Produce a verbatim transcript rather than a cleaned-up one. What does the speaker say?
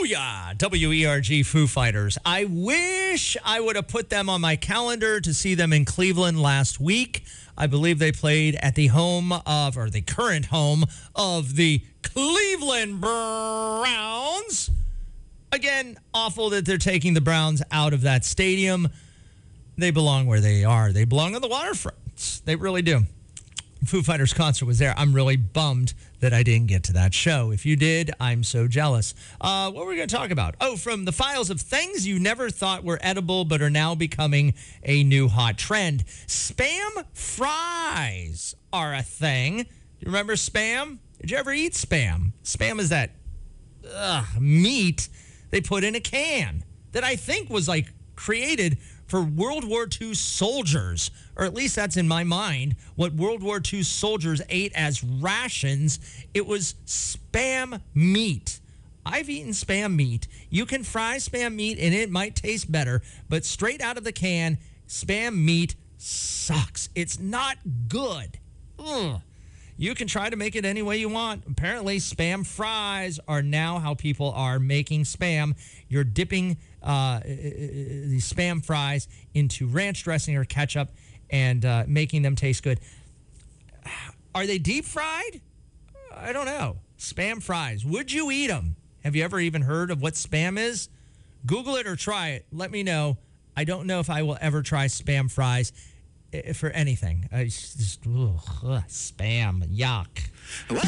Booyah! W E R G Foo Fighters. I wish I would have put them on my calendar to see them in Cleveland last week. I believe they played at the home of, or the current home of the Cleveland Browns. Again, awful that they're taking the Browns out of that stadium. They belong where they are. They belong on the waterfront. They really do. Foo Fighters concert was there. I'm really bummed that I didn't get to that show. If you did, I'm so jealous. Uh, what were we going to talk about? Oh, from the files of things you never thought were edible but are now becoming a new hot trend. Spam fries are a thing. You remember Spam? Did you ever eat Spam? Spam is that ugh, meat they put in a can that I think was like created for World War Two soldiers, or at least that's in my mind, what World War Two soldiers ate as rations. It was Spam meat. I've eaten Spam meat. You can fry Spam meat and it might taste better, but straight out of the can, Spam meat sucks. It's not good. Ugh. You can try to make it any way you want. Apparently, Spam fries are now how people are making Spam. You're dipping uh, the Spam fries into ranch dressing or ketchup and uh, making them taste good. Are they deep fried? I don't know. Spam fries. Would you eat them? Have you ever even heard of what Spam is? Google it or try it. Let me know. I don't know if I will ever try Spam fries for anything. I just, ugh, Spam, yuck.